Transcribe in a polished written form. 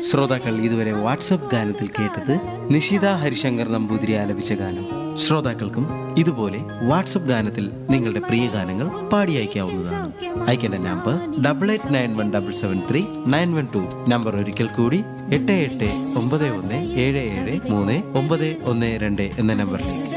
ശ്രോതാക്കൾ ഇതുവരെ വാട്സപ്പ് ഗാനത്തിൽ കേട്ടത് നിഷിത ഹരിശങ്കർ നമ്പൂതിരി ആലപിച്ച ഗാനം. ശ്രോതാക്കൾക്കും ഇതുപോലെ വാട്സപ്പ് ഗാനത്തിൽ നിങ്ങളുടെ പ്രിയ ഗാനങ്ങൾ പാടി അയക്കാവുന്നതാണ്. അയക്കേണ്ട നമ്പർ 8891773912. നമ്പർ ഒരിക്കൽ കൂടി 8891773912 എന്ന നമ്പറിലേക്ക്.